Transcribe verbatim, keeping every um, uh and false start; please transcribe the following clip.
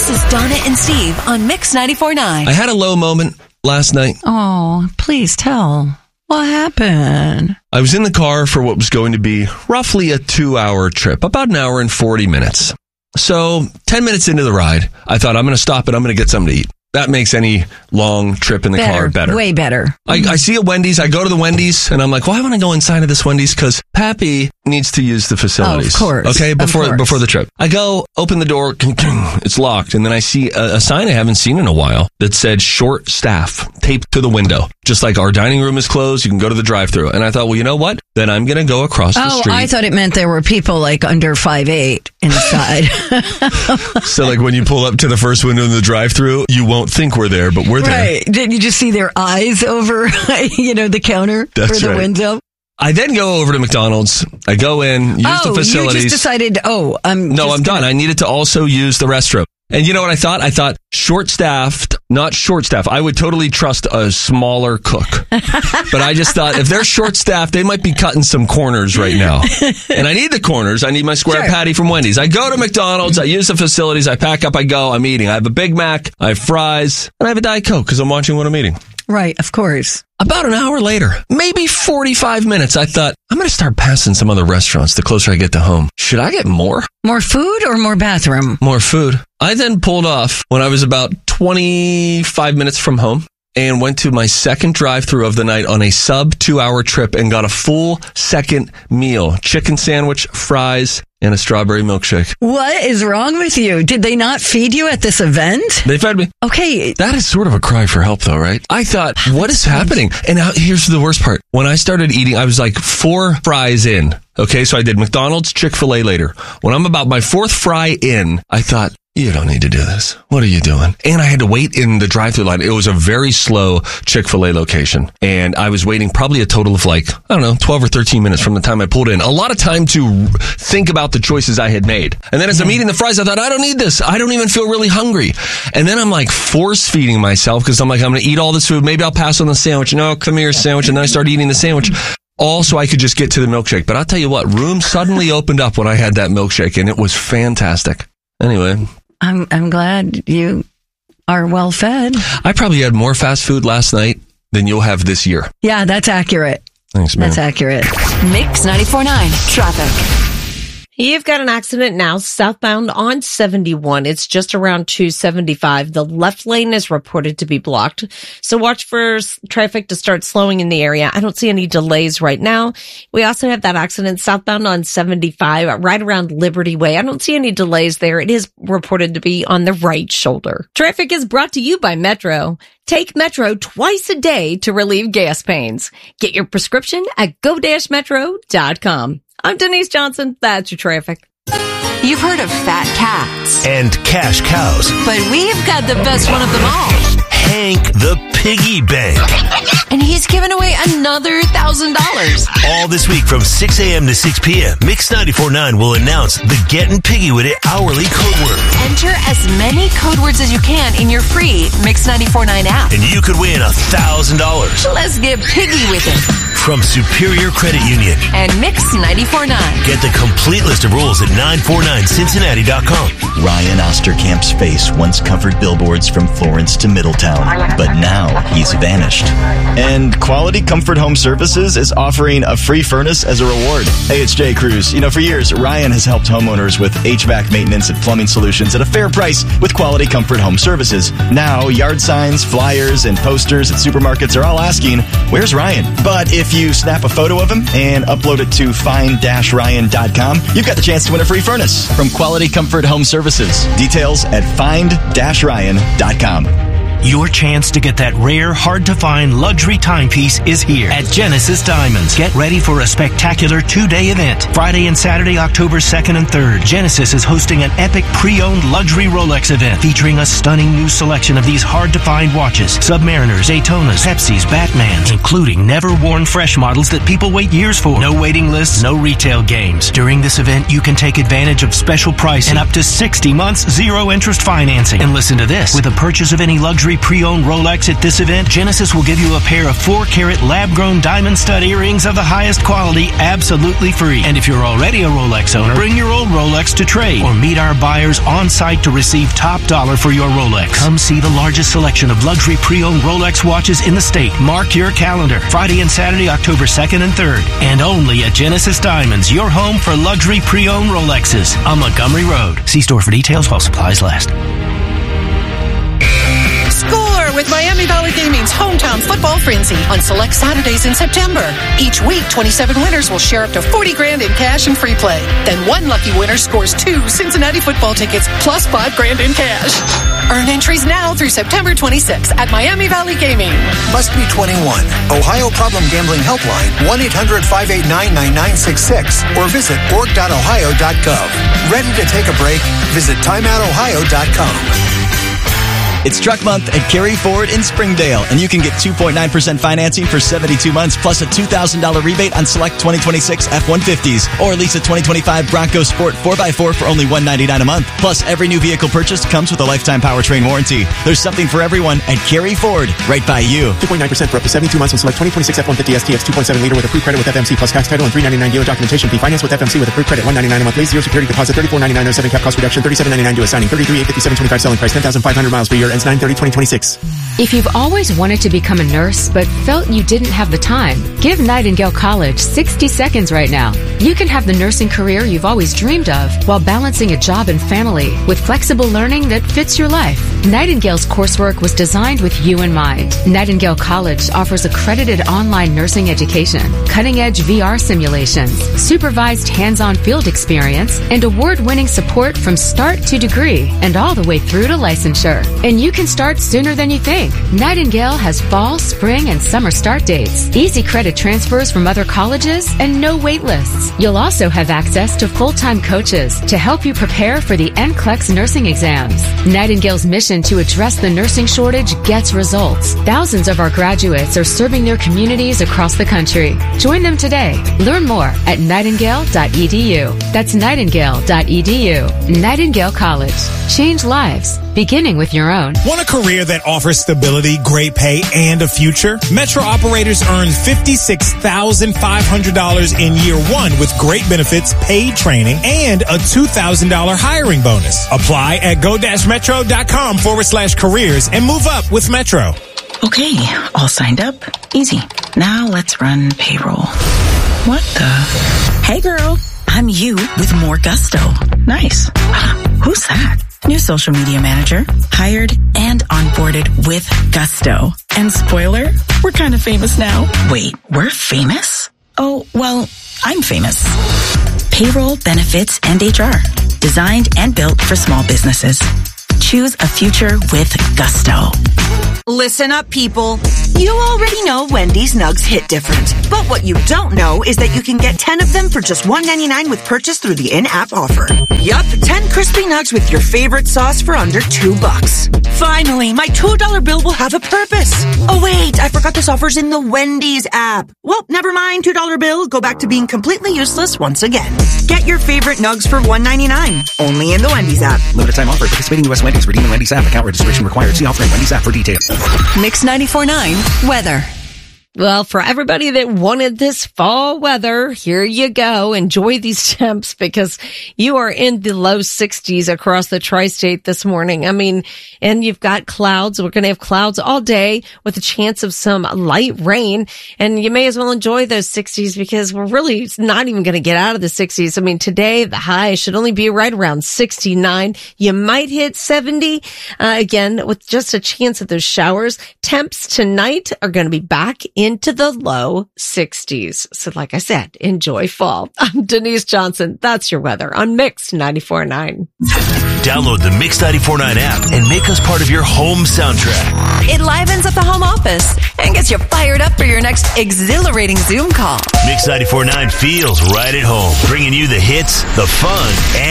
This is Donna and Steve on Mix ninety-four point nine. I had a low moment last night. Oh, please tell. What happened? I was in the car for what was going to be roughly a two-hour trip, about an hour and forty minutes. So ten minutes into the ride, I thought, I'm going to stop and I'm going to get something to eat. That makes any long trip in the better, car better. Way better. I, I see a Wendy's. I go to the Wendy's, and I'm like, well, I want to go inside of this Wendy's because Pappy needs to use the facilities. Oh, of course. Okay, before course. before the trip. I go, open the door, it's locked, and then I see a, a sign I haven't seen in a while that said short staff taped to the window. Just like our dining room is closed, you can go to the drive-thru. And I thought, well, you know what? Then I'm going to go across the oh, street. I thought it meant there were people like under five eight inside. So like when you pull up to the first window in the drive-thru, you won't think we're there, but we're there. Right. Didn't you just see their eyes over, you know, the counter That's or the right. window? I then go over to McDonald's. I go in, use oh, the facilities. you just decided, oh, I'm No, just I'm gonna- done. I needed to also use the restroom. And you know what I thought? I thought short-staffed, not short-staffed. I would totally trust a smaller cook. But I just thought if they're short-staffed, they might be cutting some corners right now. And I need the corners. I need my square Sure. patty from Wendy's. I go to McDonald's. I use the facilities. I pack up. I go. I'm eating. I have a Big Mac. I have fries. And I have a Diet Coke because I'm watching what I'm eating. Right, of course. About an hour later, maybe forty-five minutes, I thought, I'm going to start passing some other restaurants the closer I get to home. Should I get more? More food or more bathroom? More food. I then pulled off when I was about twenty-five minutes from home and went to my second drive-thru of the night on a sub two-hour trip and got a full second meal. Chicken sandwich, fries, and a strawberry milkshake. What is wrong with you? Did they not feed you at this event? They fed me. Okay. That is sort of a cry for help, though, right? I thought, what is happening? And now, here's the worst part. When I started eating, I was like four fries in. Okay, so I did McDonald's, Chick-fil-A later. When I'm about my fourth fry in, I thought, you don't need to do this. What are you doing? And I had to wait in the drive-thru line. It was a very slow Chick-fil-A location. And I was waiting probably a total of like, I don't know, twelve or thirteen minutes from the time I pulled in. A lot of time to think about the choices I had made. And then as I'm eating the fries, I thought, I don't need this. I don't even feel really hungry. And then I'm like force feeding myself because I'm like, I'm going to eat all this food. Maybe I'll pass on the sandwich. No, come here, sandwich. And then I started eating the sandwich. All so I could just get to the milkshake. But I'll tell you what, room suddenly opened up when I had that milkshake, and it was fantastic. Anyway. I'm I'm glad you are well fed. I probably had more fast food last night than you'll have this year. Yeah, that's accurate. Thanks, man. That's accurate. Mix ninety-four point nine. Traffic. You've got an accident now southbound on seventy-one. It's just around two seventy-five. The left lane is reported to be blocked. So watch for s- traffic to start slowing in the area. I don't see any delays right now. We also have that accident southbound on seventy-five right around Liberty Way. I don't see any delays there. It is reported to be on the right shoulder. Traffic is brought to you by Metro. Take Metro twice a day to relieve gas pains. Get your prescription at go dash metro dot com. I'm Denise Johnson. That's your traffic. You've heard of fat cats, And cash cows. but we've got the best one of them all. Hank the Piggy Bank. And he's giving away another thousand dollars. All this week from six a.m. to six p.m. Mix ninety-four point nine will announce the Gettin' Piggy With It hourly code word. Enter as many code words as you can in your free Mix ninety-four point nine app. And you could win one thousand dollars Let's get piggy with it. from Superior Credit Union. And Mix ninety-four point nine. Get the complete list of rules at nine four nine cincinnati dot com. Ryan Osterkamp's face once covered billboards from Florence to Middletown, but now he's vanished. And Quality Comfort Home Services is offering a free furnace as a reward. Hey, it's Jay Cruz. You know, for years, Ryan has helped homeowners with H V A C maintenance and plumbing solutions at a fair price with Quality Comfort Home Services. Now, yard signs, flyers, and posters at supermarkets are all asking, where's Ryan? But if you snap a photo of him and upload it to find dash ryan dot com, you've got the chance to win a free furnace from Quality Comfort Home Services. Details at find dash ryan dot com. Your chance to get that rare, hard-to-find luxury timepiece is here at Genesis Diamonds. Get ready for a spectacular two-day event. Friday and Saturday, October second and third, Genesis is hosting an epic pre-owned luxury Rolex event featuring a stunning new selection of these hard-to-find watches, Submariners, Daytonas, Pepsis, Batmans, including never-worn fresh models that people wait years for. No waiting lists, no retail games. During this event, you can take advantage of special pricing and up to sixty months zero-interest financing. And listen to this, with a purchase of any luxury luxury pre-owned Rolex at this event, Genesis will give you a pair of four carat lab-grown diamond stud earrings of the highest quality absolutely free. And if you're already a Rolex owner, bring your old Rolex to trade or meet our buyers on site to receive top dollar for your Rolex. Come see the largest selection of luxury pre-owned Rolex watches in the state. Mark your calendar. Friday and Saturday, October second and third. And only at Genesis Diamonds, your home for luxury pre-owned Rolexes on Montgomery Road. See store for details while supplies last. Score with Miami Valley Gaming's hometown football frenzy on select Saturdays in September. Each week, twenty-seven winners will share up to forty grand in cash and free play. Then one lucky winner scores two Cincinnati football tickets plus five grand in cash. Earn entries now through September twenty-sixth at Miami Valley Gaming. Must be twenty-one. Ohio Problem Gambling Helpline, one eight hundred five eight nine nine nine six six or visit org dot ohio dot gov. Ready to take a break? Visit time out ohio dot com. It's Truck Month at Carey Ford in Springdale, and you can get two point nine percent financing for seventy-two months, plus a two thousand dollars rebate on select twenty twenty-six F one fifties, or lease a twenty twenty-five Bronco Sport four by four for only one hundred ninety-nine dollars a month. Plus, every new vehicle purchased comes with a lifetime powertrain warranty. There's something for everyone at Carey Ford, right by you. two point nine percent for up to seventy-two months on select twenty twenty-six F one fifty S T X two point seven liter with approved credit with F M C plus tax title and three ninety-nine dealer documentation fee. Finance with F M C with approved credit one ninety-nine a month. Lease zero security deposit thirty-four ninety-nine oh seven cap cost reduction thirty-seven ninety-nine due at signing thirty-three eight fifty-seven twenty-five selling price ten thousand five hundred miles per year ends nine thirty twenty twenty-six. If you've always wanted to become a nurse but felt you didn't have the time, give Nightingale College sixty seconds right now. You can have the nursing career you've always dreamed of while balancing a job and family with flexible learning that fits your life. Nightingale's coursework was designed with you in mind. Nightingale College offers accredited online nursing education, cutting-edge V R simulations, supervised hands-on field experience, and award-winning support from start to degree and all the way through to licensure. And you can start sooner than you think. Nightingale has fall, spring, and summer start dates, easy credit transfers from other colleges, and no wait lists. You'll also have access to full-time coaches to help you prepare for the N C L E X nursing exams. Nightingale's mission to address the nursing shortage gets results. Thousands of our graduates are serving their communities across the country. Join them today. Learn more at nightingale dot e d u. That's nightingale dot e d u. Nightingale College. Change lives, beginning with your own. Want a career that offers stability, great pay, and a future? Metro operators earn fifty-six thousand five hundred dollars in year one with great benefits, paid training, and a two thousand dollars hiring bonus. Apply at go dash metro dot com forward slash careers and move up with Metro. Okay, all signed up. Easy. Now let's run payroll. What the? Hey girl, I'm you with more gusto. Nice. Who's that? New social media manager, hired and onboarded with gusto. And spoiler, we're kind of famous now. Wait, we're famous? Oh, well, I'm famous. Payroll, benefits, and H R. Designed and built for small businesses. Choose a future with gusto. Listen up, people. You already know Wendy's Nugs hit different. But what you don't know is that you can get ten of them for just one ninety-nine with purchase through the in-app offer. Yup, ten crispy nugs with your favorite sauce for under two bucks. Finally, my two dollar bill will have a purpose. Oh wait, I forgot this offer's in the Wendy's app. Well, never mind, two dollar bill. Go back to being completely useless once again. Get your favorite nugs for one ninety-nine. Only in the Wendy's app. Limited time offer. Participating U S Wendy's. Redeem the Wendy's app. Account registration required. See offer in Wendy's app for details. Mix ninety-four point nine weather. Well, for everybody that wanted this fall weather, here you go. Enjoy these temps because you are in the low sixties across the tri-state this morning. I mean, and you've got clouds. We're going to have clouds all day with a chance of some light rain. And you may as well enjoy those sixties because we're really not even going to get out of the sixties. I mean, today the high should only be right around sixty-nine. You might hit seventy, uh, again, with just a chance of those showers. Temps tonight are going to be back in into the low sixties. So like I said, enjoy fall. I'm Denise Johnson. That's your weather on Mix ninety-four point nine. Download the Mix ninety-four point nine app and make us part of your home soundtrack. It livens up the home office and gets you fired up for your next exhilarating Zoom call. Mix ninety-four point nine feels right at home, bringing you the hits, the fun, and